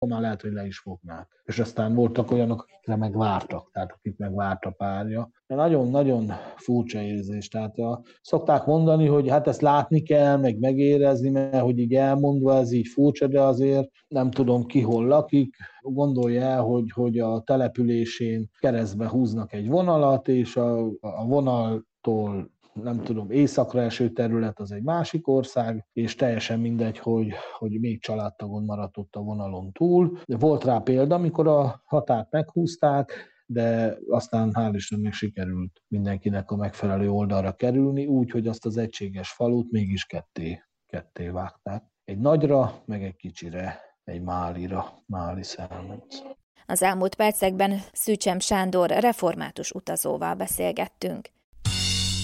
már lehet, hogy le is fognák. És aztán voltak olyanok, akikre megvártak, tehát akik megvárt a párja. De nagyon-nagyon furcsa érzés. Tehát szokták mondani, hogy hát ezt látni kell, meg megérezni, mert hogy így elmondva ez így furcsa, de azért nem tudom ki hol lakik. Gondolja el, hogy a településén keresztbe húznak egy vonalat, és a vonaltól nem tudom, északra eső terület az egy másik ország, és teljesen mindegy, hogy még családtagon maradt ott a vonalon túl. De volt rá példa, amikor a határt meghúzták, de aztán hál' Istennek sikerült mindenkinek a megfelelő oldalra kerülni, úgy, hogy azt az egységes falut mégis ketté vágták. Egy nagyra, meg egy kicsire, egy Máli Szelmenc. Az elmúlt percekben Szűcsem Sándor református utazóval beszélgettünk.